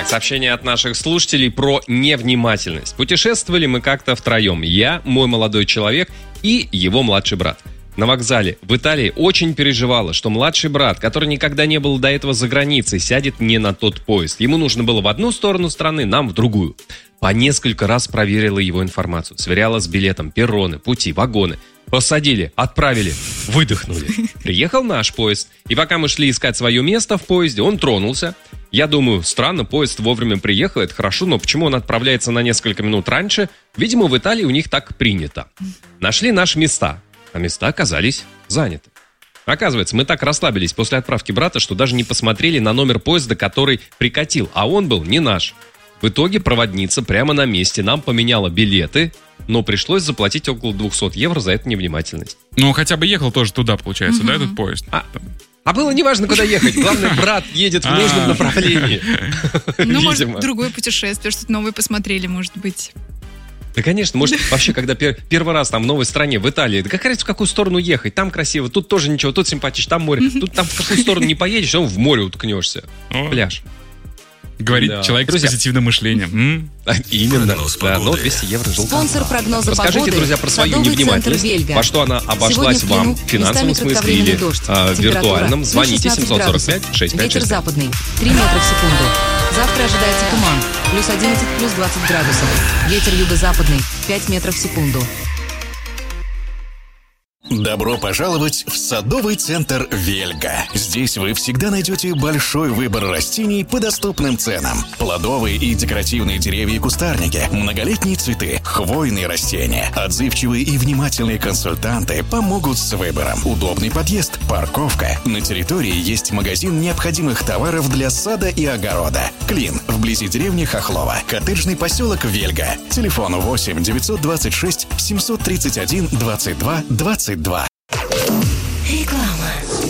Итак, сообщение от наших слушателей про невнимательность. Путешествовали мы как-то втроем. Я, мой молодой человек и его младший брат. На вокзале в Италии очень переживала, что младший брат, который никогда не был до этого за границей, сядет не на тот поезд. Ему нужно было в одну сторону страны, нам в другую. По несколько раз проверила его информацию, сверяла с билетом, перроны, пути, вагоны. Посадили, отправили, выдохнули. Приехал наш поезд, и пока мы шли искать свое место в поезде, он тронулся. Я думаю, странно, поезд вовремя приехал, это хорошо, но почему он отправляется на несколько минут раньше? Видимо, в Италии у них так принято. Нашли наши места, а места оказались заняты. Оказывается, мы так расслабились после отправки брата, что даже не посмотрели на номер поезда, который прикатил, а он был не наш. В итоге проводница прямо на месте нам поменяла билеты, но пришлось заплатить около 200 евро за эту невнимательность. Ну, хотя бы ехал тоже туда, получается, да, этот поезд? А было неважно, куда ехать. Главное, брат едет в нужном направлении. Ну, может, другое путешествие, что-то новое посмотрели, может быть. Да, конечно, может, вообще, когда первый раз там в новой стране, в Италии, да какая разница, в какую сторону ехать? Там красиво, тут тоже ничего, тут симпатично, там море. Тут там в какую сторону не поедешь, там в море уткнешься. Пляж. Говорит человек с позитивным мышлением. Именно, да, но 200 евро желтого. Спонсор прогноза Расскажите, погоды, друзья, про свою Садовый невнимательность, центр «Вельга». во что она обошлась вам в финансовом смысле или в виртуальном. Звоните 745-6565. Ветер западный, 3 метра в секунду. Завтра ожидается туман, плюс 11, плюс 20 градусов. Ветер юго-западный, 5 метров в секунду. Добро пожаловать в садовый центр «Вельга». Здесь вы всегда найдете большой выбор растений по доступным ценам. Плодовые и декоративные деревья и кустарники, многолетние цветы, хвойные растения. Отзывчивые и внимательные консультанты помогут с выбором. Удобный подъезд, парковка. На территории есть магазин необходимых товаров для сада и огорода. Клин, вблизи деревни Хохлова. Коттеджный поселок «Вельга». Телефон 8 926 731 22 22. Реклама.